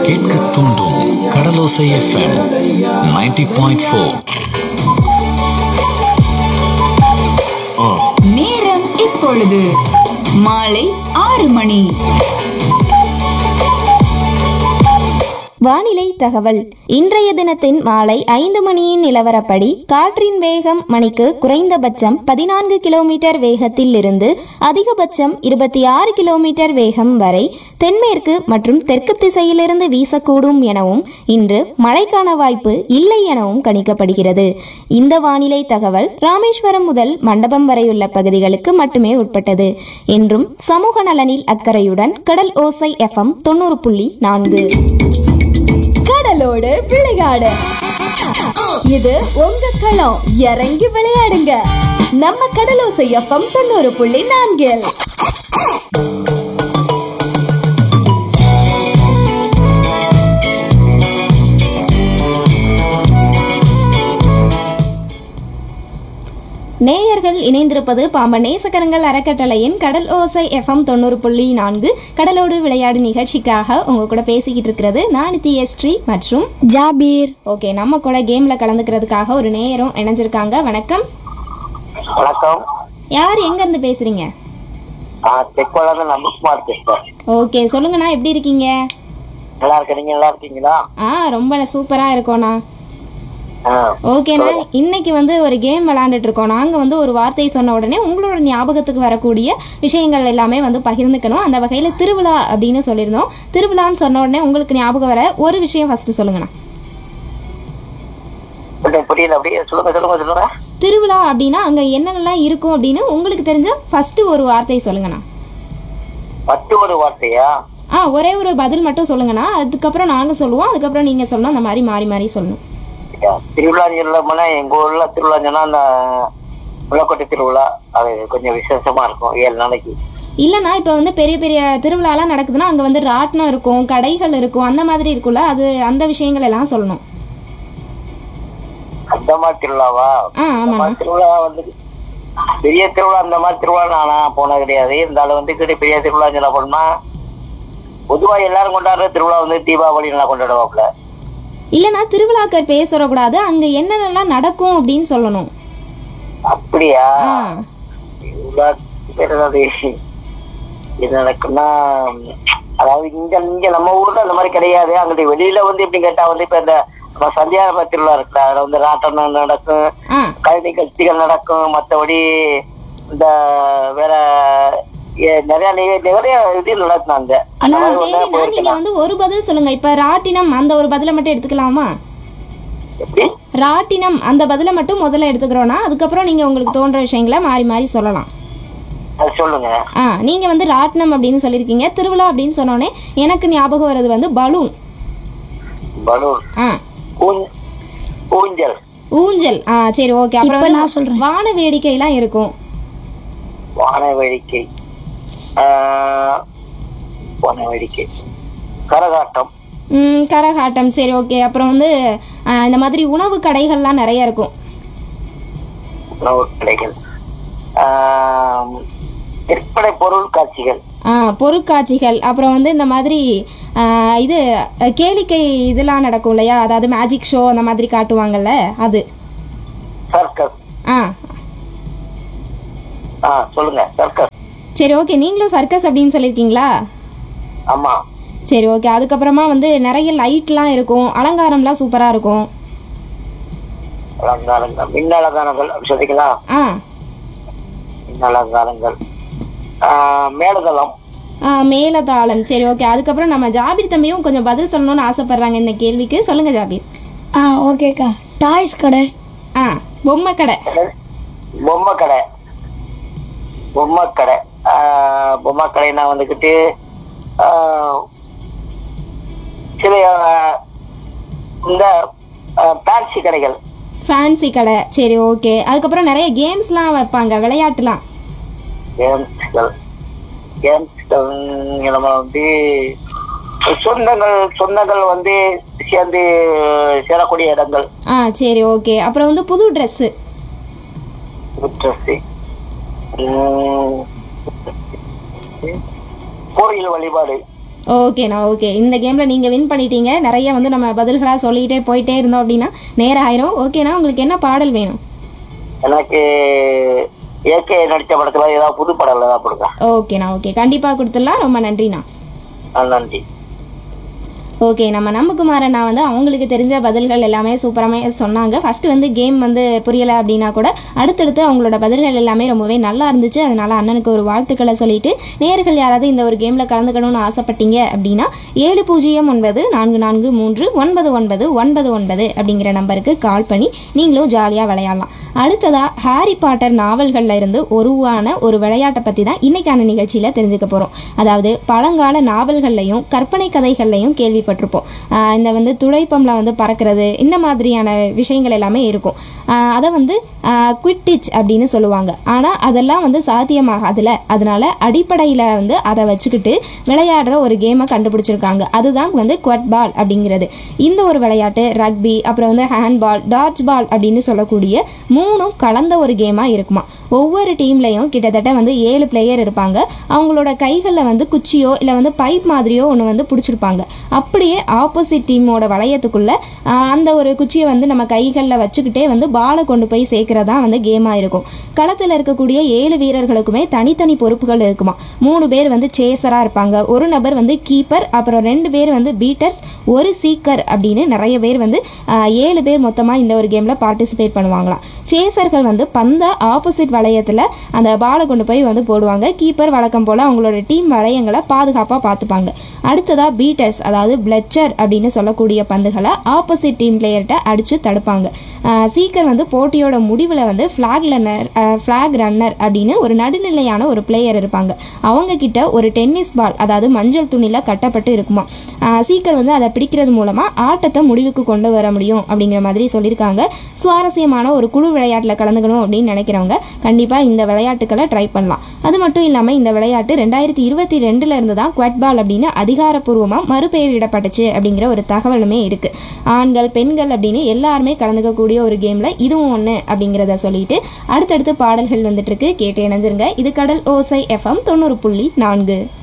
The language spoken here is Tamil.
கேட்க தூண்டும் கடலோசை எஃப்எம் 90.4. நேரம் இப்பொழுது மாலை 6 மணி. வானிலை தகவல். இன்றைய தினத்தின் மாலை 5 மணியின் நிலவரப்படி காற்றின் வேகம் மணிக்கு குறைந்தபட்சம் 14 கிலோமீட்டர் வேகத்தில் இருந்து அதிகபட்சம் 26 கிலோமீட்டர் வேகம் வரை தென்மேற்கு மற்றும் தெற்கு திசையிலிருந்து வீசக்கூடும் எனவும் இன்று மழைக்கான வாய்ப்பு இல்லை எனவும் கணிக்கப்படுகிறது. இந்த வானிலை தகவல் ராமேஸ்வரம் முதல் மண்டபம் வரையுள்ள பகுதிகளுக்கு மட்டுமே உட்பட்டது. என்றும் சமூக நலனில் அக்கறையுடன் கடல் ஓசை எஃப்எம் 90.4. கடலோடு விளையாடு. இது உங்க களம். இறங்கி விளையாடுங்க. நம்ம கடலோசை எஃப்எம் 90.4. நேயர்கள் இணைந்திருப்பது பாம்பன் நேசக்கரங்கள் அறக்கட்டளையின் கடல் ஓசை எஃப்எம் 90.4 கடலோடு விளையாடு நிகழ்ச்சிக்காக உங்க கூட பேசிக்கிட்டு இருக்கிறது நான் நித்யஸ்ரீ மற்றும் ஜாபீர். ஓகே, நம்ம கூட கேம்ல கலந்துக்கிறதுக்காக ஒரு நேயரும் இணைஞ்சிருக்காங்க. வணக்கம். வணக்கம். யார் எங்க இருந்து பேசுறீங்க? நம்பகுமார் பேசுறேன். ஓகே, சொல்லுங்கண்ணா, எப்படி இருக்கீங்க? நல்லா இருக்கேன். நீங்க நல்லா இருக்கீங்களா? ரொம்ப சூப்பரா இருக்கோண்ணா. ஓகேண்ணா, இன்னைக்கு ஒரு கேம் விளையாண்டுட்டு இருக்கோம். நாங்க ஒரு வார்த்தை சொன்ன உடனே உங்களோட ஞாபகத்துக்கு வரக்கூடிய விஷயங்கள் எல்லாமே பகிர்ந்துக்கணும். அந்த வகையில திருவிழா அப்படின்னு சொல்லியிருந்தோம். திருவிழான்னு சொன்ன உடனே உங்களுக்கு ஞாபகம் வர ஒரு விஷயம் ஃபர்ஸ்ட் சொல்லுங்கண்ணா. திருவிழா அப்படின்னா அங்க என்னென்னலாம் இருக்கும் அப்படின்னு உங்களுக்கு தெரிஞ்ச ஃபர்ஸ்ட் ஒரு வார்த்தை சொல்லுங்கண்ணா. ஒரு வார்த்தையா? ஒரே ஒரு பதில் மட்டும் சொல்லுங்கண்ணா. அதுக்கப்புறம் நாங்க சொல்லுவோம், அதுக்கப்புறம் நீங்க சொல்லணும். அந்த மாதிரி மாறி மாறி சொல்லணும். திருவிழா எங்க ஊர்ல திருவிழா அந்த முளக்கோட்டை திருவிழா, அது கொஞ்சம் விசேஷமா இருக்கும் 7 நாளைக்கு. இல்லைண்ணா, இப்போ பெரிய பெரிய திருவிழாலாம் நடக்குதுன்னா அங்கே ராட்டினம் இருக்கும், கடைகள் இருக்கும், அந்த மாதிரி இருக்கும்ல, அது அந்த விஷயங்கள் எல்லாம் சொல்லணும். அந்த மாதிரி திருவிழாவா? திருவிழா பெரிய திருவிழா, அந்த மாதிரி திருவிழா நானா போனது கிடையாது. இருந்தாலும் பெரிய திருவிழா சொல்ல போனா பொதுவா எல்லாரும் கொண்டாடுற திருவிழா தீபாவளி நல்லா கொண்டாடுவாப்புல. இல்லைண்ணா, திருவிழாக்கள் பேர் சொல்லக்கூடாது, அங்க என்னென்னலாம் நடக்கும் அப்படின்னு சொல்லணும். அப்படியா? என்ன நடக்கும்னா, அதாவது இங்க நம்ம ஊர்ல அந்த மாதிரி கிடையாது. அங்கிட்ட வெளியில எப்படி கேட்டா இப்ப இந்த சந்தியாரப திருவிழா இருக்குல்ல, அதுல ராட்டனம் நடக்கும், கலை நிகழ்ச்சிகள் நடக்கும். மற்றபடி இந்த வேற நிறைய இது நடக்குனாங்க. நீங்க ஒரு பதில் சொல்லுங்க. இப்ப ராட்டினம் அந்த ஒரு பதில மட்டும் எடுத்துக்கலாமா? ராட்டினம் அந்த பதில மட்டும் முதல்ல எடுத்துக்கிறோம்னா அதுக்கப்புறம் நீங்க உங்களுக்கு தோன்ற விஷயங்களை மாறி மாறி சொல்லலாம். சொல்லுங்க. நீங்க ராட்டினம் அப்படின்னு சொல்லிருக்கீங்க. திருவிழா அப்படின்னு சொன்னோடனே எனக்கு ஞாபகம் வர்றது பலூன். ஊஞ்சல். ஊஞ்சல். சரி, ஓகே. அப்புறம் நான் சொல்றேன், வான வேடிக்கை எல்லாம் இருக்கும். வான வேடிக்கை, கரகாட்டம். கரகாட்டம். சரி, ஓகே. அப்புறம் இந்த மாதிரி உணவு கடைகள்லாம் நிறைய இருக்கும். உணவு கடைகள், விற்பனை பொருட்காட்சிகள். பொருட்காட்சிகள். அப்புறம் இந்த மாதிரி இது கேளிக்கை இதெல்லாம் நடக்கும் இல்லையா, அதாவது மேஜிக் ஷோ அந்த மாதிரி காட்டுவாங்கல்ல, அது. சர்க்கஸ். சொல்லுங்க, சர்க்கஸ். சரி, ஓகே. நீங்களும் சர்க்கஸ் அப்படின்னு சொல்லியிருக்கீங்களா? ஆமா. சரி, ஓகே. அதுக்கப்புறமா நிறைய லைட்லாம் இருக்கும், அலங்காரம்லாம் சூப்பரா இருக்கும். மின் அலங்காரங்கள் சொல்றீங்களா? மின் அலங்காரங்கள், மேலதளம். மேலதாளம். சரி, ஓகே. அதுக்கப்புறம் நம்ம ஜாபீர் தம்பியும் கொஞ்சம் பதில் சொல்லணும்னு ஆசைப்படுறாங்க இந்த கேள்விக்கு. சொல்லுங்க ஜாபீர். ஓகேக்கா. டாய்ஸ் கடை. பொம்மை கடை. பொம்மை கடை. பொம்மை கடை. பொம்மை கடைனா சில இந்த ஃபேன்சி கடைகள். ஃபேன்சி கடை. சரி, ஓகே. அதுக்கப்புறம் நிறைய கேம்ஸ்லாம் வைப்பாங்க, விளையாட்டுலாம். நம்ம சொந்தங்கள் சேர்ந்து சேரக்கூடிய இடங்கள். சரி, ஓகே. அப்புறம் புது ட்ரெஸ். கோயில் வழிபாடு. ஓகேண்ணா ஓகே. இந்த கேமில் நீங்கள் வின் பண்ணிட்டீங்க. நிறைய வந்து நம்ம பதில்களாக சொல்லிகிட்டே போயிட்டே இருந்தோம் அப்படின்னா நேரம் ஆயிரும். ஓகேண்ணா, உங்களுக்கு என்ன பாடல் வேணும்? எனக்கு ஏகே நடிச்ச படத்துல ஏதாவது புது படம் ஏதாவது கொடுங்க. ஓகேண்ணா ஓகே, கண்டிப்பாக கொடுத்துடலாம். ரொம்ப நன்றிண்ணா. நன்றி. ஓகே, நம்ம நம்புக்குமாரண்ணா வந்து அவங்களுக்கு தெரிஞ்ச பதில்கள் எல்லாமே சூப்பராக சொன்னாங்க. ஃபஸ்ட்டு வந்து கேம் வந்து புரியலை அப்படின்னா கூட அடுத்தடுத்து அவங்களோட பதில்கள் எல்லாமே ரொம்பவே நல்லா இருந்துச்சு. அதனால் அண்ணனுக்கு ஒரு வாழ்த்துக்களை சொல்லிட்டு, நேயர்கள் யாராவது இந்த ஒரு கேமில் கலந்துக்கணும்னு ஆசைப்பட்டீங்க அப்படின்னா 7094439999 அப்படிங்கிற நம்பருக்கு கால் பண்ணி நீங்களும் ஜாலியாக விளையாடலாம். அடுத்ததாக ஹாரி பாட்டர் நாவல்களில் இருந்து உருவான ஒரு விளையாட்டை பற்றி தான் இன்றைக்கான நிகழ்ச்சியில் தெரிஞ்சுக்க போகிறோம். அதாவது பழங்கால நாவல்கள்லையும் கற்பனை கதைகள்லையும் கேள்விப்பட்டிருப்போம். இந்த வந்து துடைப்பம்ல வந்து பறக்கிறது, இந்த மாதிரியான விஷயங்கள் எல்லாமே இருக்கும். அதை வந்து குவிட்டிச் அப்படின்னு சொல்லுவாங்க. ஆனால் அதெல்லாம் வந்து சாத்தியமாகாதுல. அதனால அடிப்படையில் வந்து அதை வச்சுக்கிட்டு விளையாடுற ஒரு கேமை கண்டுபிடிச்சிருக்காங்க. அதுதான் வந்து குவட் பால் அப்படிங்கிறது. இந்த ஒரு விளையாட்டு ரக்பி, அப்புறம் வந்து ஹேண்ட்பால், டாட்ஜ் பால் அப்படின்னு சொல்லக்கூடிய மூணும் கலந்த ஒரு கேமாக இருக்குமா. ஒவ்வொரு டீம்லையும் கிட்டத்தட்ட வந்து 7 பிளேயர் இருப்பாங்க. அவங்களோட கைகளில் வந்து குச்சியோ இல்லை வந்து பைப் மாதிரியோ ஒன்று வந்து பிடிச்சிருப்பாங்க. அப்படியே ஆப்போசிட் டீமோட வளையத்துக்குள்ளே அந்த ஒரு குச்சியை வந்து நம்ம கைகளில் வச்சுக்கிட்டே வந்து பாலை கொண்டு போய் சேர்க்கிறதா வந்து கேமாக இருக்கும். களத்தில் இருக்கக்கூடிய 7 வீரர்களுக்குமே தனித்தனி பொறுப்புகள் இருக்குமா. 3 பேர் வந்து சேசராக இருப்பாங்க, ஒரு நபர் வந்து கீப்பர், அப்புறம் 2 பேர் வந்து பீட்டர்ஸ், ஒரு சீக்கர் அப்படின்னு நிறைய பேர் வந்து 7 பேர் மொத்தமாக இந்த ஒரு கேமில் பார்ட்டிசிபேட் பண்ணுவாங்களாம். சேசர்கள் வந்து பந்த ஆப்போசிட் வளையத்தில் அந்த பாலை கொண்டு போய் வந்து போடுவாங்க. கீப்பர் வழக்கம் போல் அவங்களோட டீம் வளையங்களை பாதுகாப்பாக பார்த்துப்பாங்க. அடுத்ததாக பீட்டர்ஸ், அதாவது பிளட்சர் அப்படின்னு சொல்லக்கூடிய பந்துகளை ஆப்போசிட் டீம் பிளேயர்கிட்ட அடித்து தடுப்பாங்க. சீக்கர் வந்து போட்டியோட முடிவில் வந்து ஃப்ளாக் ரன்னர் அப்படின்னு ஒரு நடுநிலையான ஒரு பிளேயர் இருப்பாங்க. அவங்க கிட்ட ஒரு டென்னிஸ் பால், அதாவது மஞ்சள் துணியில் கட்டப்பட்டு இருக்குமா. சீக்கர் வந்து அதை பிடிக்கிறது மூலமாக ஆட்டத்தை முடிவுக்கு கொண்டு வர முடியும் அப்படிங்கிற மாதிரி சொல்லியிருக்காங்க. சுவாரஸ்யமான ஒரு குழு விளையாட்டில் கலந்துக்கணும் அப்படின்னு நினைக்கிறவங்க கண்டிப்பாக இந்த விளையாட்டுக்களை ட்ரை பண்ணலாம். அது மட்டும் இல்லாமல் இந்த விளையாட்டு 2022 இருந்து தான் குவட் பால் அப்படின்னு அதிகாரப்பூர்வமாக மறுபெயரிடப்பட்டுச்சு அப்படிங்கிற ஒரு தகவலுமே இருக்குது. ஆண்கள் பெண்கள் அப்படின்னு எல்லாருமே கலந்துக்கக்கூடிய ஒரு கேமில் இதுவும் ஒன்று அப்படிங்கிறத சொல்லிட்டு அடுத்தடுத்து பாடல்கள் வந்துட்டு இருக்கு. கேட்டு இணைஞ்சிருங்க. இது கடல் ஓசை FM 90.4.